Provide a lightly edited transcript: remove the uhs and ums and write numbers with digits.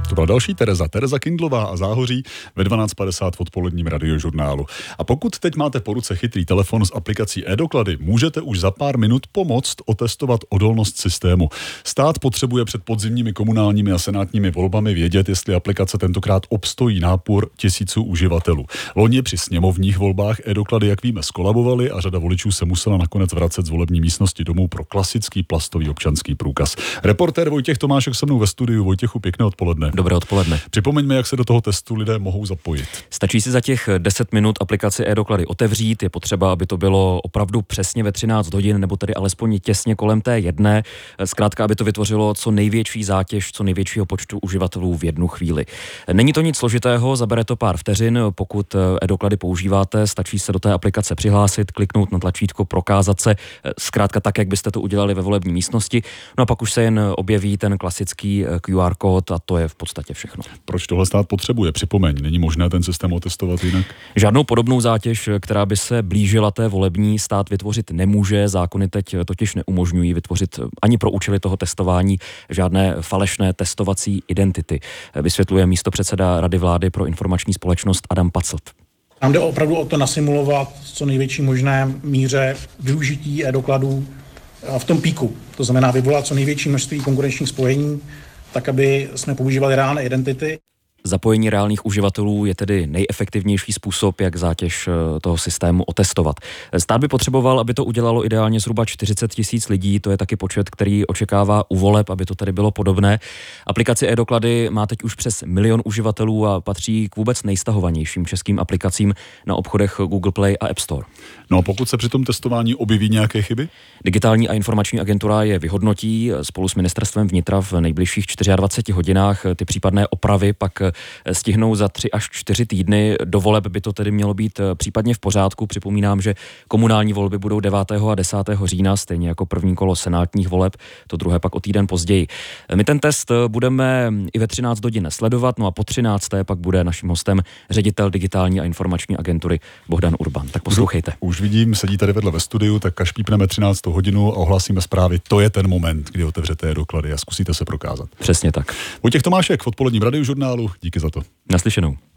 To byla další Tereza Kindlová a Záhoří ve 12:50 v odpoledním radiožurnálu. A pokud teď máte po ruce chytrý telefon s aplikací e-doklady, můžete už za pár minut pomoct otestovat odolnost systému. Stát potřebuje před podzimními komunálními a senátními volbami vědět, jestli aplikace tentokrát obstojí nápor tisíců uživatelů. Loni při sněmovních volbách e-doklady, jak víme, skolabovaly a řada voličů se musela nakonec vracet z volební místnosti domů pro klasický plastový občanský průkaz. Reportér Vojtěch Tomášek se mnou ve studiu. Vojtěchu, pěkné odpoledne. Dobré odpoledne. Připomeňme, jak se do toho testu lidé mohou zapojit. Stačí si za těch 10 minut aplikaci e-doklady otevřít. Je potřeba, aby to bylo opravdu přesně ve 13 hodin, nebo tedy alespoň těsně kolem té jedné. Zkrátka, aby to vytvořilo co největší zátěž, co největšího počtu uživatelů v jednu chvíli. Není to nic složitého, zabere to pár vteřin. Pokud e-doklady používáte, stačí se do té aplikace přihlásit, kliknout na tlačítko prokázat se, zkrátka tak, jak byste to udělali ve volební místnosti. No a pak už se jen objeví ten klasický QR kód a to je v podstatě všechno. Proč tohle stát potřebuje? Připomeň, není možné ten systém otestovat jinak? Žádnou podobnou zátěž, která by se blížila té volební, stát vytvořit nemůže. Zákony teď totiž neumožňují vytvořit ani pro účely toho testování žádné falešné testovací identity. Vysvětluje místopředseda Rady vlády pro informační společnost Adam Paclt. Nám jde opravdu o to nasimulovat v co největší možné míře využití e-dokladů v tom píku. To znamená vyvolat co největší množství konkurenčních spojení, tak aby jsme používali reálné identity. Zapojení reálných uživatelů je tedy nejefektivnější způsob, jak zátěž toho systému otestovat. Stát by potřeboval, aby to udělalo ideálně zhruba 40 000 lidí, to je taky počet, který očekává u voleb, aby to tedy bylo podobné. Aplikaci e-doklady má teď už přes 1 milion uživatelů a patří k vůbec nejstahovanějším českým aplikacím na obchodech Google Play a App Store. No a pokud se při tom testování objeví nějaké chyby? Digitální a informační agentura je vyhodnotí spolu s ministerstvem vnitra v nejbližších 24 hodinách. Ty případné opravy pak stihnou za 3 až 4 týdny. Do voleb by to tedy mělo být případně v pořádku. Připomínám, že komunální volby budou 9. a 10. října, stejně jako první kolo senátních voleb, to druhé pak o týden později. My ten test budeme i ve 13 hodin sledovat, no a po 13. pak bude naším hostem ředitel digitální a informační agentury Bohdan Urban. Tak poslouchejte. Už vidím, sedí tady vedle ve studiu, tak až pípneme 13. hodinu a ohlásíme zprávy, to je ten moment, kdy otevřete doklady a zkusíte se prokázat. Přesně tak. Vojtěch Tomášek v odpoledním radiožurnálu. Díky za to. Naslyšenou.